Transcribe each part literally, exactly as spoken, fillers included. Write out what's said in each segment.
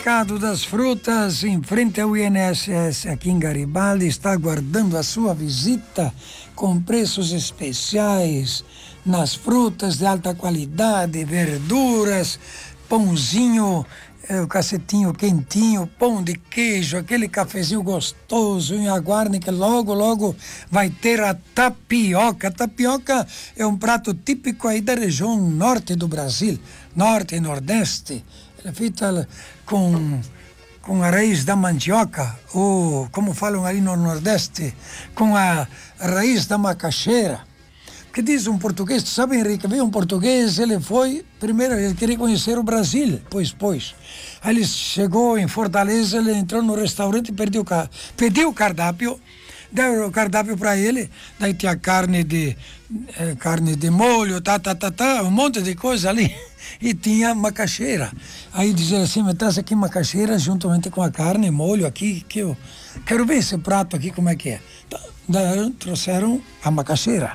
Mercado das Frutas, em frente ao I N S S aqui em Garibaldi, está aguardando a sua visita com preços especiais nas frutas de alta qualidade, verduras, pãozinho, é, o cacetinho quentinho, pão de queijo, aquele cafezinho gostoso, e aguardem que logo, logo vai ter a tapioca. A tapioca é um prato típico aí da região norte do Brasil, norte e nordeste. Ela é feita com, com a raiz da mandioca, ou como falam ali no Nordeste, com a raiz da macaxeira. Porque diz um português, tu sabe, Henrique, veio um português, ele foi, primeiro ele queria conhecer o Brasil, pois, pois. Aí ele chegou em Fortaleza, ele entrou no restaurante e pediu, pediu o cardápio, deram o cardápio para ele, daí tinha carne de, eh, carne de molho, tá, tá, tá, tá, um monte de coisa ali. E tinha macaxeira. Aí dizia assim, me traz aqui macaxeira juntamente com a carne, molho aqui, que eu quero ver esse prato aqui como é que é. Então, daí trouxeram a macaxeira.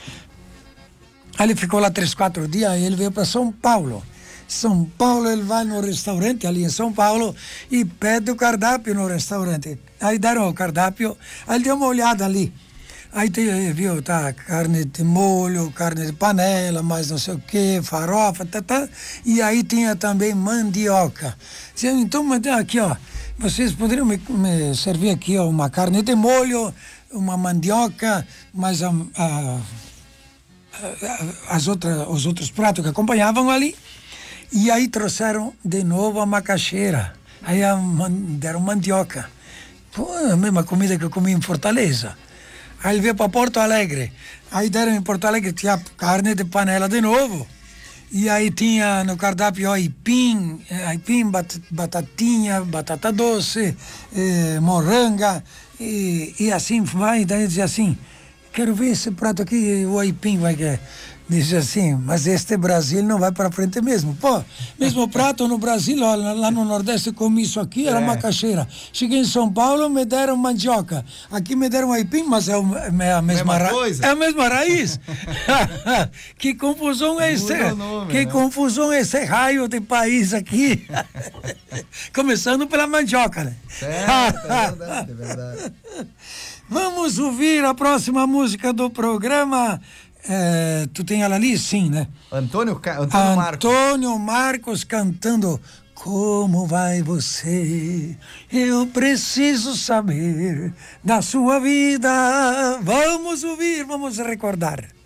Aí ele ficou lá três, quatro dias, aí ele veio para São Paulo. São Paulo, ele vai no restaurante ali em São Paulo e pede o cardápio no restaurante. Aí deram o cardápio, aí ele deu uma olhada ali. Aí tem, viu, tá, carne de molho, carne de panela, mais não sei o que, farofa, tá, tá. E aí tinha também mandioca. Então, aqui, ó, vocês poderiam me, me servir aqui, ó, uma carne de molho, uma mandioca, mais a, a, a, as outras, os outros pratos que acompanhavam ali. E aí trouxeram de novo a macaxeira. Aí a, deram mandioca. Pô, a mesma comida que eu comi em Fortaleza. Aí ele veio para Porto Alegre. Aí deram em Porto Alegre, tinha carne de panela de novo. E aí tinha no cardápio aipim, aipim, batatinha, batata doce, eh, moranga, e, e assim vai. Daí dizia assim, quero ver esse prato aqui, o aipim vai querer. Diz assim, mas este Brasil não vai para frente mesmo. Pô, mesmo prato no Brasil, ó, lá no Nordeste comi isso aqui, era é. macaxeira. Cheguei em São Paulo, me deram mandioca. Aqui me deram aipim, mas é, o, é a mesma, mesma ra... coisa. É a mesma raiz. Que confusão é esse? Nome, que né? confusão é esse raio de país aqui? Começando pela mandioca, né? Certo, é verdade, é verdade. Vamos ouvir a próxima música do programa. É, tu tem ela ali? Sim, né? Antônio, Antônio Marcos. Antônio Marcos cantando Como vai você? Eu preciso saber da sua vida. Vamos ouvir, vamos recordar.